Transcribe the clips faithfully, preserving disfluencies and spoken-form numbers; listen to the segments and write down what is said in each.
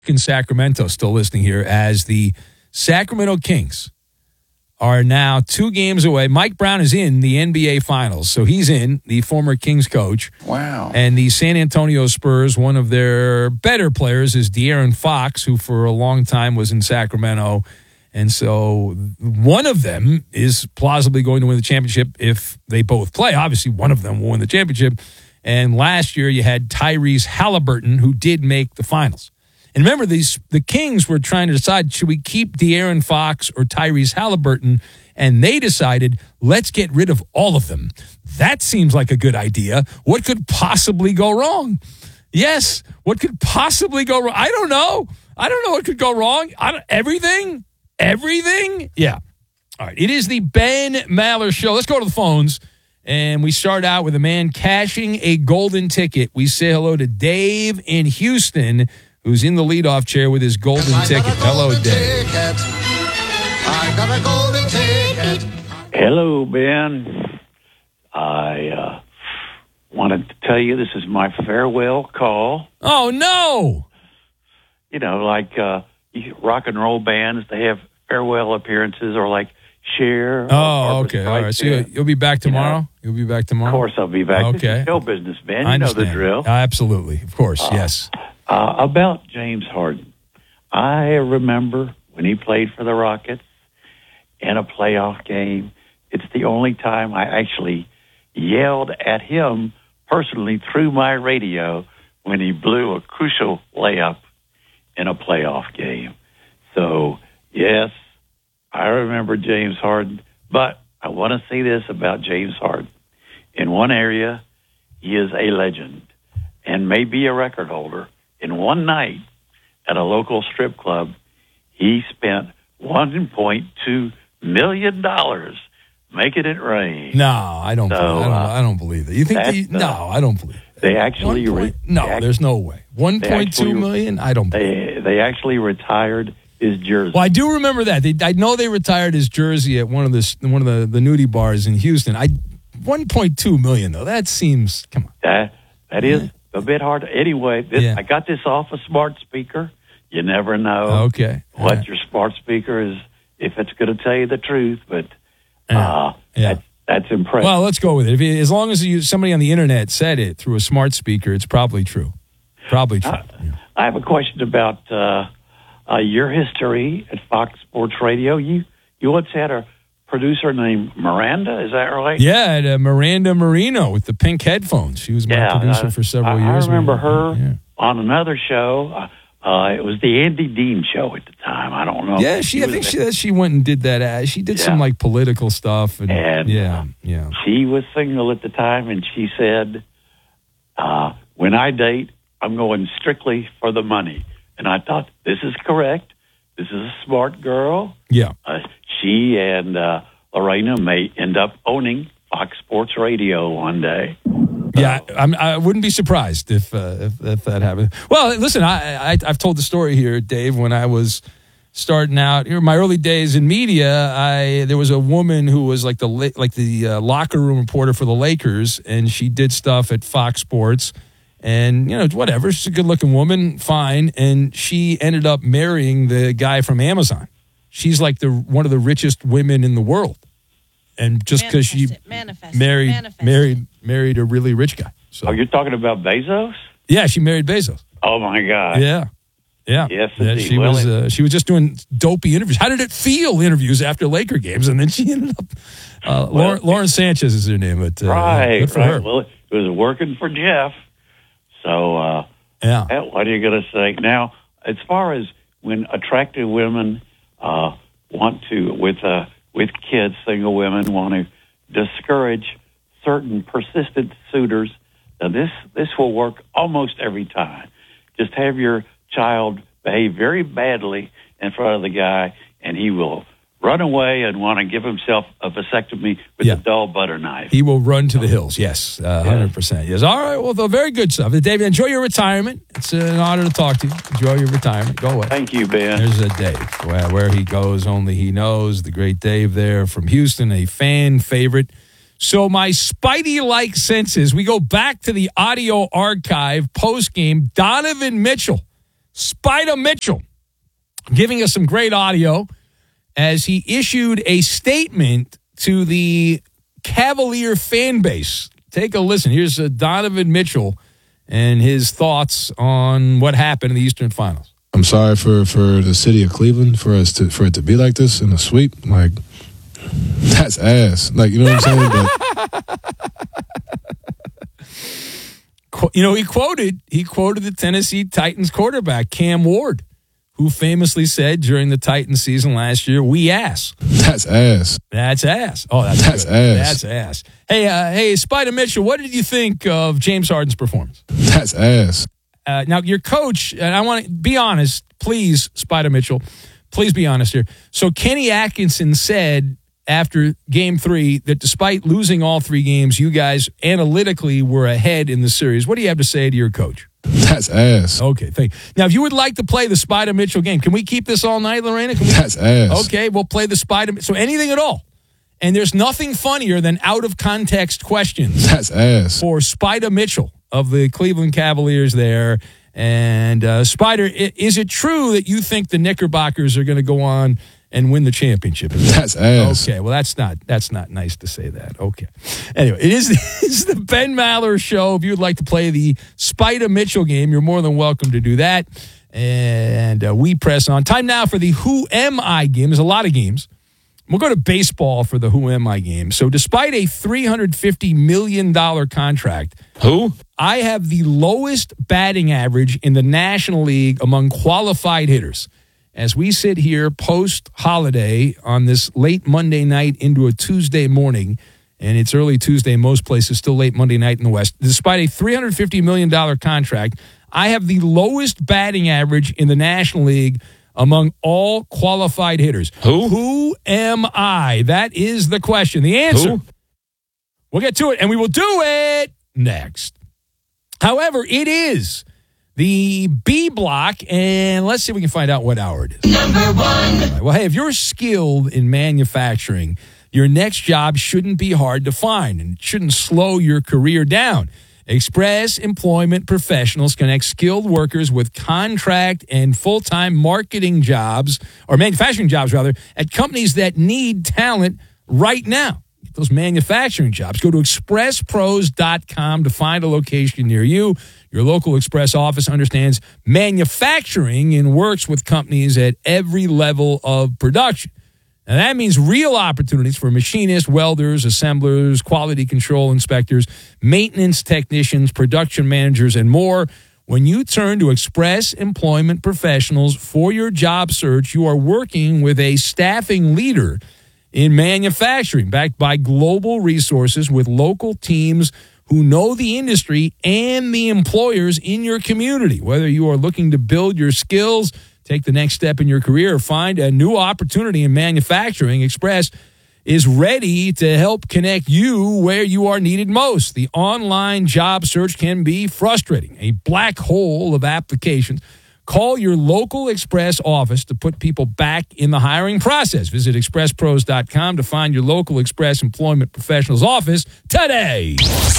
in Sacramento still listening here as the Sacramento Kings are now two games away. Mike Brown is in the N B A Finals, so he's in, the former Kings coach. Wow. And the San Antonio Spurs, one of their better players is De'Aaron Fox, who for a long time was in Sacramento. And so one of them is plausibly going to win the championship if they both play. Obviously, one of them will win the championship. And last year you had Tyrese Halliburton, who did make the finals. And remember, these the Kings were trying to decide, should we keep De'Aaron Fox or Tyrese Halliburton? And they decided, let's get rid of all of them. That seems like a good idea. What could possibly go wrong? Yes, what could possibly go wrong? I don't know. I don't know what could go wrong. I don't, everything? Everything? Yeah. All right. It is the Ben Maller Show. Let's go to the phones. And we start out with a man cashing a golden ticket. We say hello to Dave in Houston, who's in the leadoff chair with his golden ticket. Hello, Dave. I got a golden ticket. Hello, Ben. I uh, wanted to tell you this is my farewell call. Oh, no. You know, like uh, rock and roll bands, they have farewell appearances, or like Cher. Oh, okay. All right. So you'll, you'll be back tomorrow? You know, you'll be back tomorrow? Of course I'll be back. Okay. This is show business, Ben. I You know understand. the drill. Absolutely. Of course, Uh, yes. Uh, about James Harden, I remember when he played for the Rockets in a playoff game. It's the only time I actually yelled at him personally through my radio when he blew a crucial layup in a playoff game. So, yes, I remember James Harden, but I want to say this about James Harden. In one area, he is a legend and may be a record holder. In one night at a local strip club, he spent one point two million dollars making it rain. No, I don't. So, believe, I, don't uh, I don't believe that. You think? that's, They, no, uh, I don't believe it. They actually... One Re- point- no, they act- there's no way. One they point two actually- million? I don't believe. They, they actually retired his jersey. Well, I do remember that. They, I know they retired his jersey at one of the one of the, the nudie bars in Houston. I one point two million though. That seems come on. That that is a bit hard. Anyway, this, Yeah. I got this off a smart speaker. You never know Okay. All what right. your smart speaker is, if it's going to tell you the truth. But Yeah. uh, Yeah. that's, that's impressive. Well, let's go with it. If you, as long as you, somebody on the internet said it through a smart speaker, it's probably true. Probably true. Uh, Yeah. I have a question about uh, uh, your history at Fox Sports Radio. You you once had a producer named Miranda, is that right? Yeah, at, uh, Miranda Marino with the pink headphones. She was my Yeah, producer uh, for several I, years. I remember her Yeah. on another show. Uh, uh, it was the Andy Dean show at the time. I don't know. Yeah, she. I was think there. she she went and did that. Uh, she did some Yeah. like political stuff, and, And, yeah, yeah. She was single at the time, and she said, uh, when I date, I'm going strictly for the money. And I thought, this is correct. This is a smart girl. Yeah. Uh, she and uh, Lorena may end up owning Fox Sports Radio one day. Yeah, I'm, I wouldn't be surprised if, uh, if if that happened. Well, listen, I, I I've told the story here, Dave. When I was starting out here, my early days in media, I there was a woman who was like the la- like the uh, locker room reporter for the Lakers, and she did stuff at Fox Sports, and you know whatever. She's a good-looking woman, fine, and she ended up marrying the guy from Amazon. She's like the one of the richest women in the world. And just because she Manifest it, manifest it, married manifest married it. married a really rich guy. So Oh, you're talking about Bezos? yeah, she married Bezos. Oh, my God. Yeah, yeah. Yes, yeah, indeed. she Well, was. it- Uh, she was just doing dopey interviews. How did it feel? Interviews after Laker games, and then she ended up. Uh, Well, Lauren, Lauren Sanchez is her name, but uh, Right, good for right. her. Well, it was working for Jeff. So, uh, Yeah, hell, what are you going to say? Now, as far as when attractive women uh, want to, with uh, with kids, single women want to discourage certain persistent suitors, now this, this will work almost every time. Just have your child behave very badly in front of the guy, and he will run away and want to give himself a vasectomy with Yeah. a dull butter knife. he will run to the hills. Yes, uh, hundred percent. Yes. All right. Well, though, very good stuff, David. Enjoy your retirement. It's an honor to talk to you. Enjoy your retirement. Go away. Thank you, Ben. There's a Dave. Where, where he goes, only he knows. The great Dave there from Houston, a fan favorite. So my Spidey-like senses, we go back to the audio archive post-game. Donovan Mitchell Spider Mitchell, giving us some great audio as he issued a statement to the Cavalier fan base. Take a listen. Here's uh, Donovan Mitchell and his thoughts on what happened in the Eastern Finals. I'm sorry for, for the city of Cleveland for us to for it to be like this in a sweep. Like, that's ass. Like, you know what I'm saying? But, you know, he quoted he quoted the Tennessee Titans quarterback Cam Ward, who famously said during the Titans season last year, "We ass." That's ass. That's ass. Oh, that's that's good. ass. That's ass. Hey, uh, hey, Spider Mitchell, what did you think of James Harden's performance? That's ass. Uh, now, your coach, and I want to be honest, please, Spider Mitchell, please be honest here. So Kenny Atkinson said after game three that despite losing all three games, you guys analytically were ahead in the series. What do you have to say to your coach? That's ass. Okay, thank you. Now, if you would like to play the Spider Mitchell game, can we keep this all night, Lorena? Can we? That's ass. Okay, we'll play the Spider. So anything at all. And there's nothing funnier than out-of-context questions. That's ass. For Spider Mitchell of the Cleveland Cavaliers there. And, uh, Spider, is it true that you think the Knickerbockers are going to go on and win the championship? That's ass. Okay, well, that's not that's not nice to say that. Okay. Anyway, it is, it is the Ben Maller Show. If you would like to play the Spider Mitchell game, you're more than welcome to do that. And uh, we press on. Time now for the Who Am I game. There's a lot of games. We'll go to baseball for the Who Am I game. So despite a three hundred fifty million dollars contract, Who? I have the lowest batting average in the National League among qualified hitters. As we sit here post-holiday on this late Monday night into a Tuesday morning, and it's early Tuesday in most places, still late Monday night in the West, despite a three hundred fifty million dollars contract, I have the lowest batting average in the National League among all qualified hitters. Who? Who am I? That is the question. The answer. Who? We'll get to it, and we will do it next. However, it is the B block, and let's see if we can find out what hour it is. Number one. Right, well, hey, if you're skilled in manufacturing, your next job shouldn't be hard to find, and it shouldn't slow your career down. Express Employment Professionals connect skilled workers with contract and full-time marketing jobs, or manufacturing jobs, rather, at companies that need talent right now. Get those manufacturing jobs. Go to express pros dot com to find a location near you. Your local Express office understands manufacturing and works with companies at every level of production. Now, that means real opportunities for machinists, welders, assemblers, quality control inspectors, maintenance technicians, production managers, and more. When you turn to Express Employment Professionals for your job search, you are working with a staffing leader in manufacturing, backed by global resources with local teams who know the industry and the employers in your community. Whether you are looking to build your skills, take the next step in your career, or find a new opportunity in manufacturing, Express is ready to help connect you where you are needed most. The online job search can be frustrating, a black hole of applications. Call your local Express office to put people back in the hiring process. Visit express pros dot com to find your local Express Employment Professionals office today.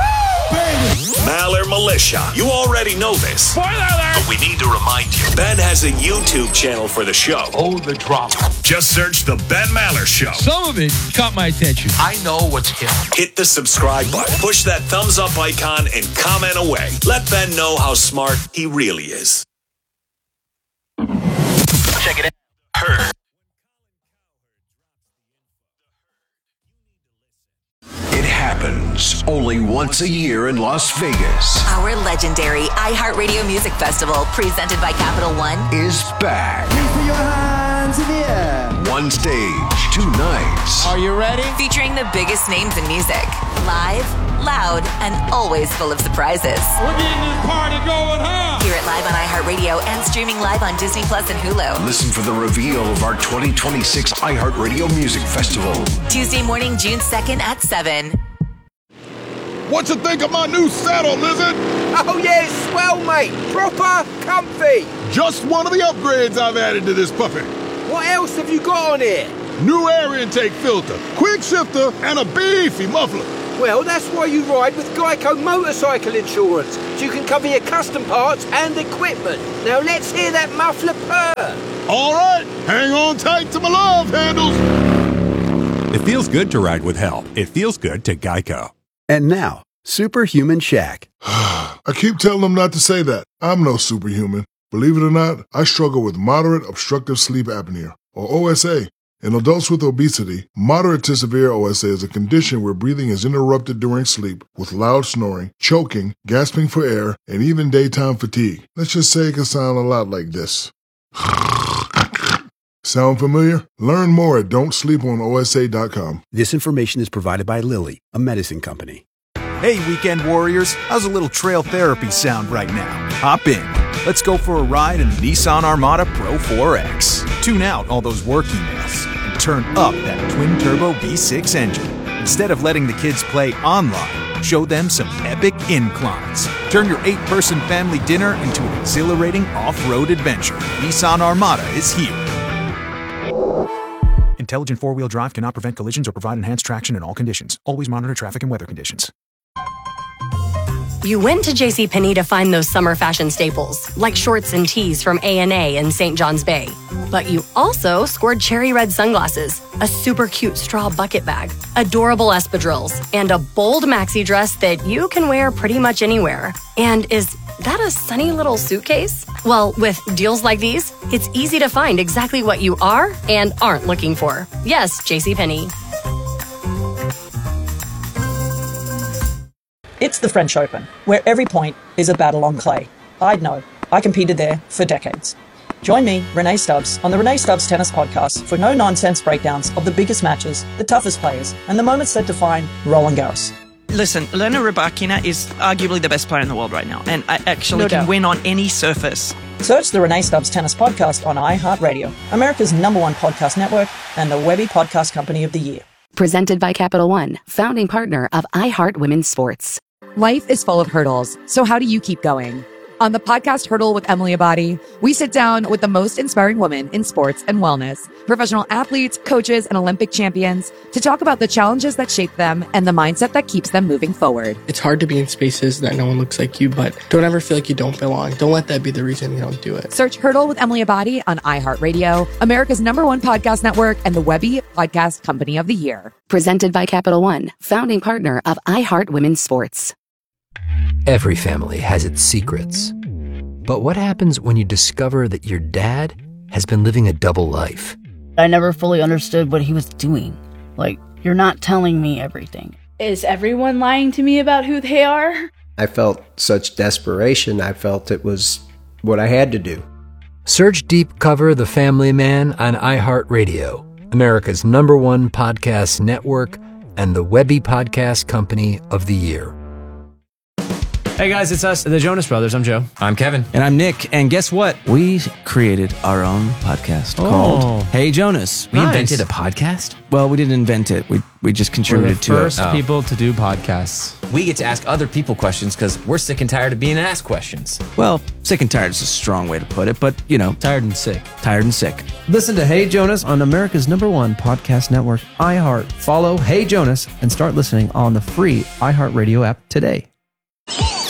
Maller Militia. You already know this. Spoiler alert! But we need to remind you. Ben has a YouTube channel for the show. Oh, the drama. Just search The Ben Maller Show. Some of it caught my attention. I know what's hip. Hit the subscribe button. Push that thumbs up icon and comment away. Let Ben know how smart he really is. Check it out. Heard. It happens only once a year in Las Vegas. Our legendary iHeartRadio Music Festival, presented by Capital One, Is back. Please put your hands in the air. One stage, two nights. Are you ready? featuring the biggest names in music. Live, loud, and always full of surprises. We're getting this party going, huh? Hear it live on iHeartRadio and streaming live on Disney Plus and Hulu. Listen for the reveal of our twenty twenty-six iHeartRadio Music Festival. Tuesday morning, June second at seven. What you think of my new saddle, Lizard? Oh, yeah, it's swell, mate. Proper comfy. Just one of the upgrades I've added to this puppy. What else have you got on here? New air intake filter, quick shifter, and a beefy muffler. Well, that's why you ride with Geico Motorcycle Insurance, so you can cover your custom parts and equipment. Now let's hear that muffler purr. All right, hang on tight to my love handles. It feels good to ride with help. It feels good to Geico. And now, Superhuman Shaq. I keep telling them not to say that. I'm no superhuman. Believe it or not, I struggle with moderate obstructive sleep apnea, or O S A. In adults with obesity, moderate to severe O S A is a condition where breathing is interrupted during sleep with loud snoring, choking, gasping for air, and even daytime fatigue. Let's just say it can sound a lot like this. Sound familiar? Learn more at don't sleep on O S A dot com. This information is provided by Lilly, a medicine company. Hey, weekend warriors, how's a little trail therapy sound right now? Hop in. Let's go for a ride in the Nissan Armada Pro four X. Tune out all those work emails and turn up that twin-turbo V six engine. Instead of letting the kids play online, show them some epic inclines. Turn your eight-person family dinner into an exhilarating off-road adventure. Nissan Armada is here. Intelligent four-wheel drive cannot prevent collisions or provide enhanced traction in all conditions. Always monitor traffic and weather conditions. You went to JCPenney to find those summer fashion staples, like shorts and tees from A and A in Saint John's Bay. But you also scored cherry red sunglasses, a super cute straw bucket bag, adorable espadrilles, and a bold maxi dress that you can wear pretty much anywhere. And is that a sunny little suitcase? Well, with deals like these, it's easy to find exactly what you are and aren't looking for. Yes, JCPenney. It's the French Open, where every point is a battle on clay. I'd know. I competed there for decades. Join me, Renee Stubbs, on the Renee Stubbs Tennis Podcast for no-nonsense breakdowns of the biggest matches, the toughest players, and the moments that define Roland Garros. Listen, Elena Rybakina is arguably the best player in the world right now, and I actually No can doubt. win on any surface. Search the Renee Stubbs Tennis Podcast on iHeartRadio, America's number one podcast network, and the Webby Podcast Company of the Year. Presented by Capital One, founding partner of iHeart Women's Sports. Life is full of hurdles, so how do you keep going? On the podcast Hurdle with Emily Abadi, we sit down with the most inspiring women in sports and wellness, professional athletes, coaches, and Olympic champions to talk about the challenges that shape them and the mindset that keeps them moving forward. It's hard to be in spaces that no one looks like you, but don't ever feel like you don't belong. Don't let that be the reason you don't do it. Search Hurdle with Emily Abadi on iHeartRadio, America's number one podcast network, and the Webby Podcast Company of the Year. Presented by Capital One, founding partner of iHeart Women's Sports. Every family has its secrets. But what happens when you discover that your dad has been living a double life? I never fully understood what he was doing. Like, you're not telling me everything. Is everyone lying to me about who they are? I felt such desperation. I felt it was what I had to do. Search Deep Cover The Family Man on iHeartRadio, America's number one podcast network and the Webby Podcast Company of the Year. Hey guys, it's us, the Jonas Brothers. I'm Joe. I'm Kevin. And I'm Nick. And guess what? We created our own podcast Oh. called Hey Jonas. We invented a podcast? Well, we didn't invent it. We we just contributed to First it. people to do podcasts. We get to ask other people questions because we're sick and tired of being asked questions. Well, sick and tired is a strong way to put it, but you know, tired and sick. Tired and sick. Listen to Hey Jonas on America's number one podcast network, iHeart. Follow Hey Jonas and start listening on the free iHeartRadio app today.